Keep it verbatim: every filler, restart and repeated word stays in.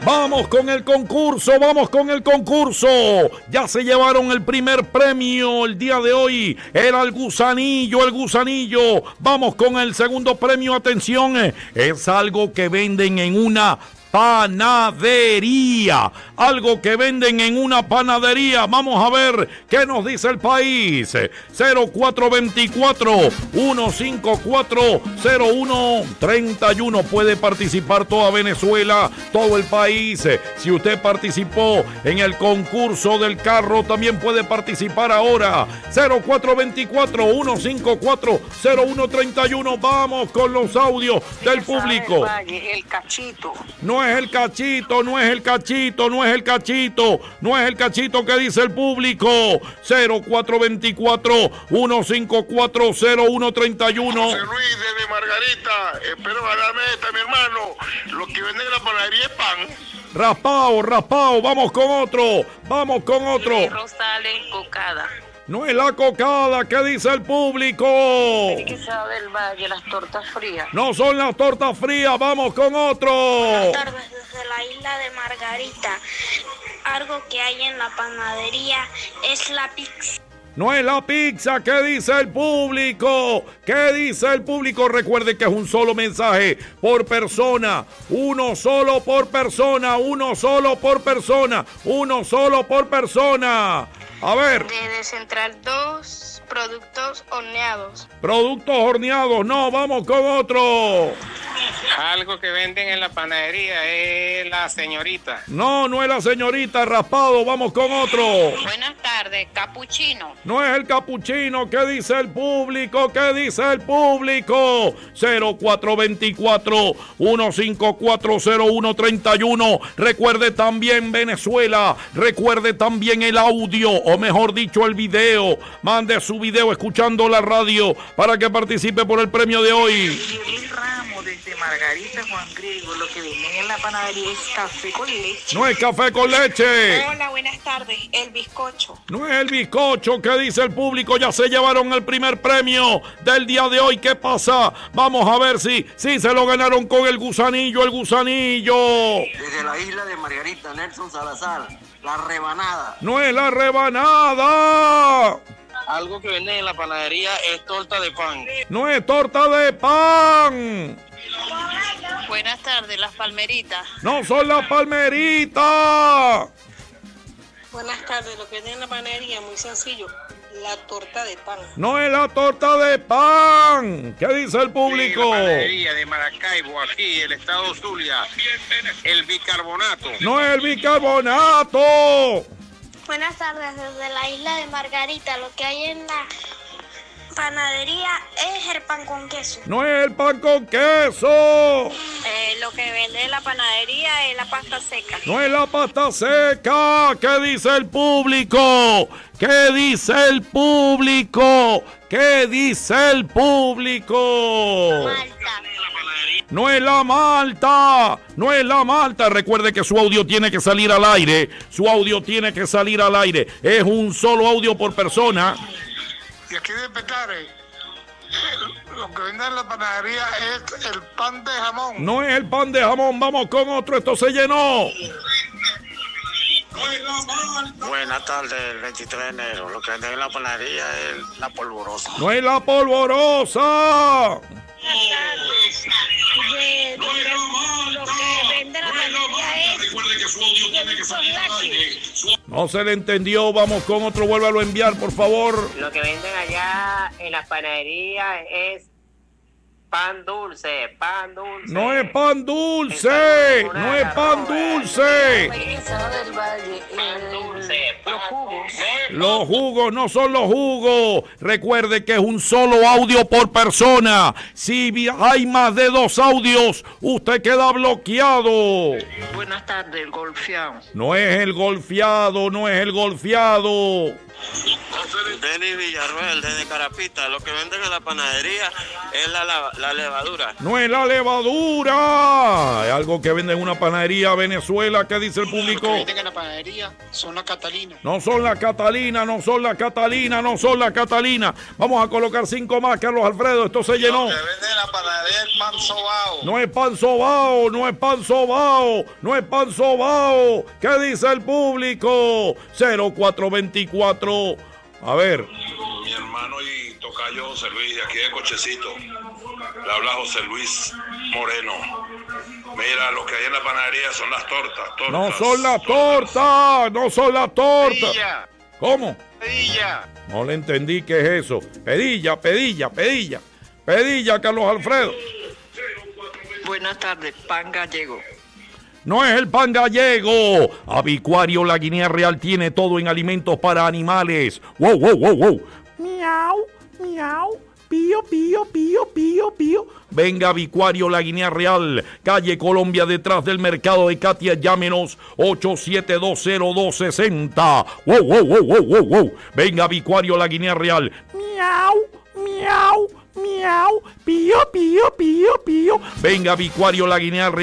Vamos con el concurso, vamos con el concurso. Ya se llevaron el primer premio el día de hoy. Era el gusanillo, el gusanillo. Vamos con el segundo premio. Atención, es algo que venden en una panadería. Algo que venden en una panadería. Vamos a ver qué nos dice el país. cero cuatro dos cuatro, uno cinco cuatro, cero uno tres uno. Puede participar toda Venezuela, todo el país. Si usted participó en el concurso del carro, también puede participar ahora. cero cuatro dos cuatro, uno cinco cuatro, cero uno tres uno. Vamos con los audios del público. El cachito. No es el cachito, no es el cachito, no es el cachito, no es el cachito que dice el público. cero cuatro dos cuatro, uno cinco cuatro, cero uno tres uno. José Luis desde Margarita, espero ganarme esta, mi hermano. Lo que venden en la panadería es pan. Raspao, raspao, vamos con otro, vamos con otro. Rosales cocada. No es la cocada, ¿qué dice el público? Que sabe del Valle, las tortas frías. No son las tortas frías, vamos con otro. Buenas tardes desde la isla de Margarita. Algo que hay en la panadería es la pizza. No es la pizza, ¿qué dice el público? ¿Qué dice el público? Recuerde que es un solo mensaje por persona. Uno solo por persona, uno solo por persona, uno solo por persona. A ver. Desde Central dos, productos horneados. Productos horneados, no, vamos con otro. Algo que venden en la panadería es la señorita. No, no es la señorita, raspado, vamos con otro. Buenas tardes, capuchino. No es el capuchino, ¿qué dice el público? ¿Qué dice el público? cero cuatro dos cuatro, uno cinco cuatro, cero uno tres uno. Recuerde también Venezuela, recuerde también el audio, o mejor dicho el video. Mande su video escuchando la radio para que participe por el premio de hoy. Violín Ramos desde Margarita, Juan Griego. Lo que venden en la panadería es café con leche. No es café con leche. Hola, buenas tardes. El bizcocho. No es el bizcocho, ¿qué dice el público? Ya se llevaron el primer premio del día de hoy. ¿Qué pasa? Vamos a ver si, si se lo ganaron con el gusanillo, el gusanillo. Desde la isla de Margarita, Nelson Salazar, la rebanada. No es la rebanada. Algo que venden en la panadería es torta de pan. No es torta de pan. Buenas tardes, las palmeritas. No son las palmeritas. Buenas tardes, lo que venden en la panadería, muy sencillo, la torta de pan. No es la torta de pan. ¿Qué dice el público? En la panadería de Maracaibo, aquí, el estado Zulia, el bicarbonato. No es el bicarbonato. Buenas tardes desde la isla de Margarita. Lo que hay en la panadería es el pan con queso. No es el pan con queso. Eh, lo que vende en la panadería es la pasta seca. No es la pasta seca. ¿Qué dice el público? ¿Qué dice el público? ¿Qué dice el público? Malta. No es la malta, no es la malta. Recuerde que su audio tiene que salir al aire. Su audio tiene que salir al aire. Es un solo audio por persona. Y aquí de Petare, lo que venden en la panadería es el pan de jamón. No es el pan de jamón, vamos con otro, esto se llenó. Buenas tardes, el veintitrés de enero. Lo que venden en la panadería es la polvorosa. No es la polvorosa. De, de, lo que vende la panadería es No se le entendió, vamos con otro, vuélvalo a enviar, por favor. Lo que venden allá en la panadería es pan dulce, pan dulce. No es pan dulce, no es pan dulce. del Valle, Pan dulce, pan los jugos. Los jugos no son los jugos. Recuerde que es un solo audio por persona. Si hay más de dos audios, usted queda bloqueado. Buenas tardes, el golfeado. No es el golfeado, no es el golfeado. Denis Villarruel, desde Carapita. Lo que venden en la panadería es la, la, La levadura. No es la levadura. Es algo que vende en una panadería Venezuela. ¿Qué dice el público? Lo que venden en la panadería son las Catalinas. No son la Catalina, no son la Catalina, no son la Catalina. Vamos a colocar cinco más, Carlos Alfredo. Esto se llenó. Lo que venden en la panadería es pan sobao. No es pan sobao, no es pan sobao, no es pan sobao. ¿Qué dice el público? cero cuatro veinticuatro. A ver. Mi hermano y tocayo José Luis, de aquí de Cochecito. Le habla José Luis Moreno. Mira, lo que hay en la panadería son las tortas. tortas No son las tortas, no son las tortas. Pedilla, ¿Cómo? pedilla. No le entendí qué es eso. Pedilla, pedilla, pedilla. Pedilla, Carlos Alfredo. Buenas tardes, pan gallego. No es el pan gallego. Avicuario La Guinea Real tiene todo en alimentos para animales. Wow, wow, wow, wow. Miau, miau. Pío, pío, pío, pío, pío. Venga, Avicuario La Guinea Real, calle Colombia, detrás del mercado de Katia. Llámenos ocho siete dos cero dos seis cero. Wow, wow, wow, wow, wow, wow. Venga, Avicuario La Guinea Real. Miau, miau, miau. Pío, pío, pío, pío. Venga, Avicuario La Guinea Real.